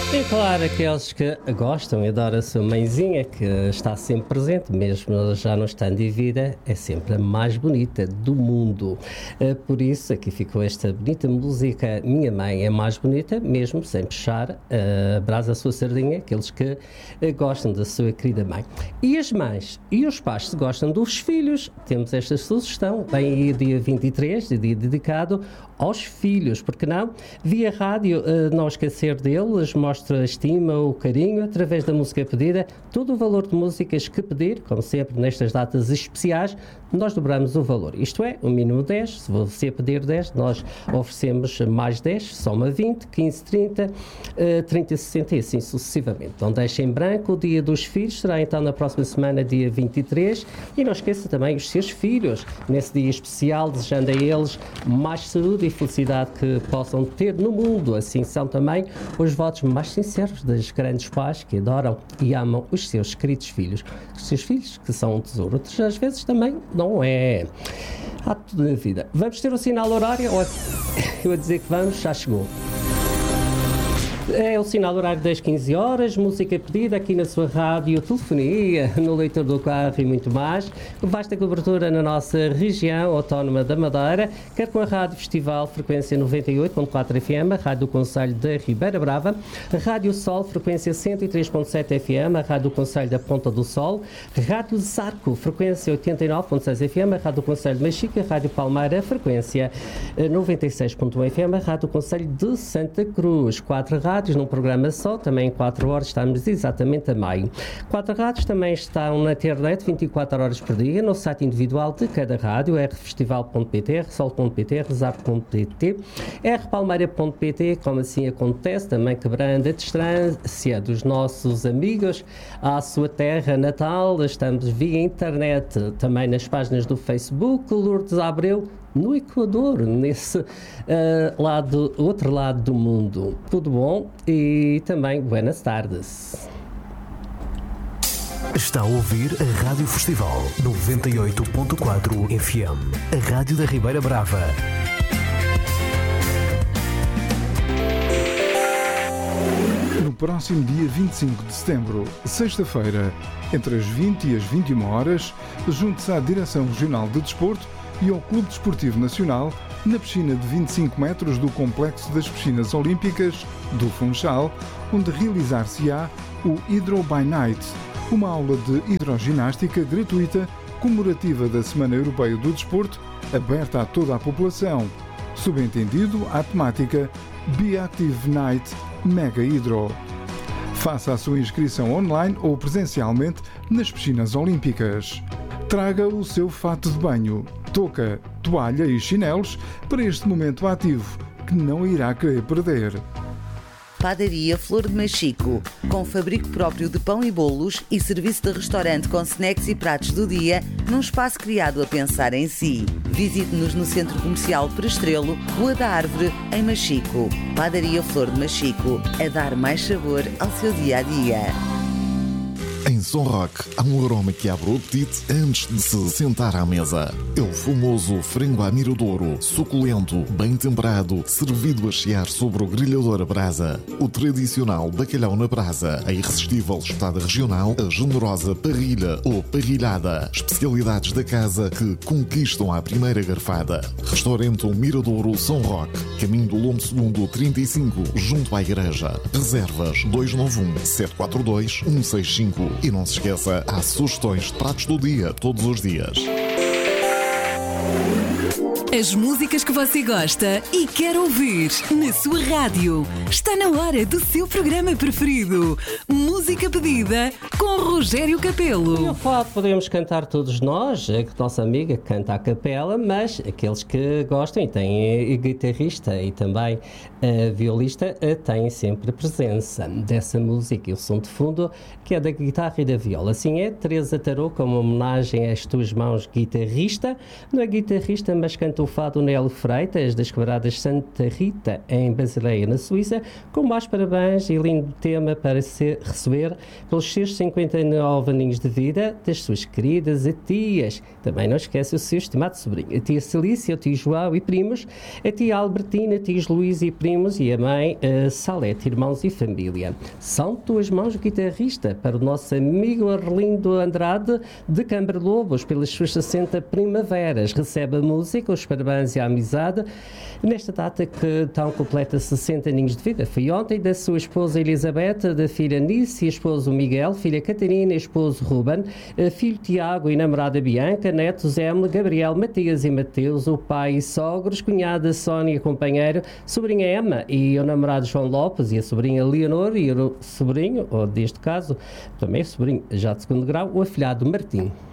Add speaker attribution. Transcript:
Speaker 1: E claro, aqueles que gostam e adoram a sua mãezinha, que está sempre presente, mesmo já não estando em vida, é sempre a mais bonita do mundo. Por isso, aqui ficou esta bonita música, Minha Mãe é Mais Bonita, mesmo sem puxar a brasa à sua sardinha, aqueles que gostam da sua querida mãe. E as mães e os pais, se gostam dos filhos, temos esta sugestão, vem aí dia 23, dia dedicado aos filhos, porque não? Via rádio, não esquecer deles, mostra a estima, o carinho, através da música pedida, todo o valor de músicas que pedir, como sempre nestas datas especiais, nós dobramos o valor. Isto é, o mínimo 10, se você pedir 10, nós oferecemos mais 10, soma 20, 15, 30, 30, 60 e assim sucessivamente. Então deixem em branco, o dia dos filhos será então na próxima semana, dia 23, e não esqueça também os seus filhos, nesse dia especial, desejando a eles mais saúde e felicidade que possam ter no mundo. Assim são também os votos mais sinceros das grandes pais que adoram e amam os seus queridos filhos. Os seus filhos, que são um tesouro, outras às vezes também não é. Há tudo na vida. Vamos ter o sinal horário? Eu a dizer que vamos, já chegou. É o sinal horário das 15 horas, música pedida aqui na sua rádio, telefonia, no leitor do carro e muito mais. Vasta cobertura na nossa região autónoma da Madeira, quer com a Rádio Festival, frequência 98.4 FM, a Rádio do Concelho da Ribeira Brava, a Rádio Sol, frequência 103.7 FM, a Rádio do Concelho da Ponta do Sol, Rádio Zarco, frequência 89.6 FM, a Rádio do Concelho de Machica, a Rádio Palmeira, frequência 96.1 FM, a Rádio do Concelho de Santa Cruz. 4 rádios num programa só, também em 4 horas, estamos exatamente a meio. 4 rádios também estão na internet 24 horas por dia, no site individual de cada rádio, rfestival.pt, rsol.pt, rezar.pt, rpalmeira.pt, como assim acontece, também quebrando a distância dos nossos amigos à sua terra natal. Estamos via internet, também nas páginas do Facebook, Lourdes Abreu, no Equador, nesse outro lado do mundo. Tudo bom? E também buenas tardes.
Speaker 2: Está a ouvir a Rádio Festival 98.4 FM, a Rádio da Ribeira Brava.
Speaker 3: No próximo dia 25 de setembro, sexta-feira, entre as 20 e as 21 horas, junte-se à Direção Regional de Desporto e ao Clube Desportivo Nacional, na piscina de 25 metros do Complexo das Piscinas Olímpicas do Funchal, onde realizar-se-á o Hydro by Night, uma aula de hidroginástica gratuita comemorativa da Semana Europeia do Desporto, aberta a toda a população. Subentendido à temática Be Active Night Mega Hydro. Faça a sua inscrição online ou presencialmente nas piscinas olímpicas. Traga o seu fato de banho, touca, toalha e chinelos para este momento ativo que não irá querer perder.
Speaker 4: Padaria Flor de Machico, com fabrico próprio de pão e bolos e serviço de restaurante com snacks e pratos do dia, num espaço criado a pensar em si. Visite-nos no Centro Comercial Prestrelo, Rua da Árvore, em Machico. Padaria Flor de Machico, a dar mais sabor ao seu dia-a-dia.
Speaker 5: Em São Roque, há um aroma que abre o apetite antes de se sentar à mesa. É o famoso frango à miradouro, suculento, bem temperado, servido a chiar sobre o grelhador a brasa. O tradicional bacalhau na brasa, a irresistível espetada regional, a generosa parrilha ou parrilhada. Especialidades da casa que conquistam à primeira garfada. Restaurante Miradouro São Roque, caminho do Lombo II 35, junto à igreja. Reservas 291 742 165. E não se esqueça, há sugestões de pratos do dia todos os dias.
Speaker 6: As músicas que você gosta e quer ouvir na sua rádio. Está na hora do seu programa preferido. Música pedida com Rogério Capelo.
Speaker 1: No fado podemos cantar todos nós, a nossa amiga canta a capela, mas aqueles que gostam e têm guitarrista e também violista têm sempre a presença dessa música e o som de fundo que é da guitarra e da viola. Assim é, Teresa Tarô, como homenagem às tuas mãos, guitarrista. Não é guitarrista, mas canta cantam o fado Nelo Freitas, das Quebradas Santa Rita, em Basileia, na Suíça, com mais parabéns e lindo tema para se receber pelos seus 59 aninhos de vida das suas queridas tias. Também não esquece o seu estimado sobrinho, a tia Celícia, o tio João e primos, a tia Albertina, tios Luís e primos e a mãe Salete, irmãos e família. São tuas mãos, guitarrista, para o nosso amigo Arlindo Andrade de Câmara Lobos, pelas suas 60 primaveras. Recebe a música, os parabéns e a amizade nesta data que tão completa 60 aninhos de vida. Foi ontem da sua esposa Elizabeth, da filha Nice e esposo Miguel, filha Catarina, esposo Ruben, filho Tiago e namorada Bianca, netos Emily, Gabriel, Matias e Mateus, o pai e sogros, cunhada Sónia, companheiro, sobrinha Emma e o namorado João Lopes e a sobrinha Leonor e o sobrinho, ou neste caso, também sobrinho já de segundo grau, o afilhado Martim.